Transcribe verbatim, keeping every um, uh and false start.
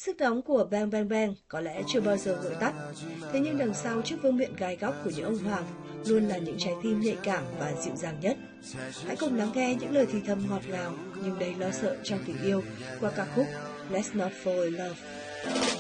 Sức nóng của Bang Bang Bang có lẽ chưa bao giờ vội tắt, thế nhưng đằng sau chiếc vương miện gai góc của những ông hoàng luôn là những trái tim nhạy cảm và dịu dàng nhất. Hãy cùng lắng nghe những lời thì thầm ngọt ngào nhưng đầy lo sợ trong tình yêu qua ca khúc Let's Not Fall in Love.